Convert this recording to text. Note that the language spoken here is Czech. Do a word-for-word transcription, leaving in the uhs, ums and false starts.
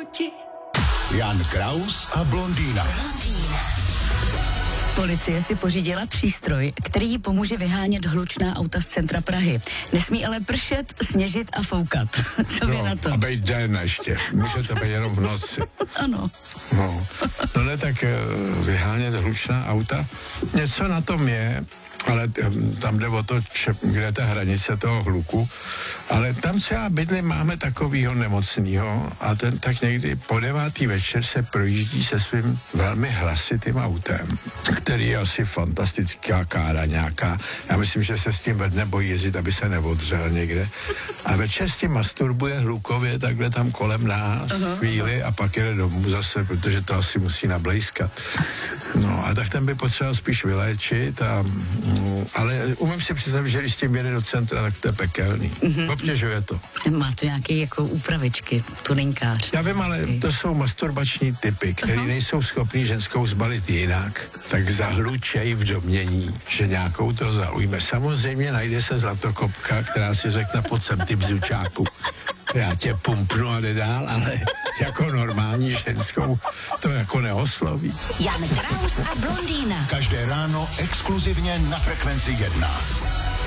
noti. Jan Kraus a blondýna. Policie si pořídila přístroj, který jí pomůže vyhánět hlučná auta z centra Prahy. Nesmí ale pršet, sněžit a foukat. Co vy No, na to? a bejt den ještě. Může to být jenom v noci. Ano. No, no ne, tak eh, vyhánět hlučná auta, něco na tom je, ale eh, tam jde o to, če, kde je ta hranice toho hluku, ale tam třeba bydlím máme takovýho nemocnýho a ten tak někdy po devátý večer se projíždí se svým velmi hlasitým autem, který je asi fantastická kára nějaká. Já myslím, že se s tím ve dne bojí jezdit, aby se neodřel někde. A večer s tím masturbuje hlukově takhle tam kolem nás uh-huh. chvíli a pak jede domů zase, protože to asi musí nablejskat. No a tak ten by potřeboval spíš vyléčit, a, mm, ale umím si představit, že když s tím jede do centra, tak to je pekelný. Mm-hmm. Obtěžuje to. Má to nějaké jako úpravičky, tuninkář. Já vím, ale to jsou masturbační typy, které uh-huh. nejsou schopný ženskou zbalit jinak, tak zahlučej v domění, že nějakou to zaujme. Samozřejmě najde se zlatokopka, která si řekne, pojď sem ty bzučáku. Já tě pumpnu a jde dál, ale jako normální ženskou to jako neosloví. Jan Kraus a blondýna. Každé ráno exkluzivně na Frekvenci jedna.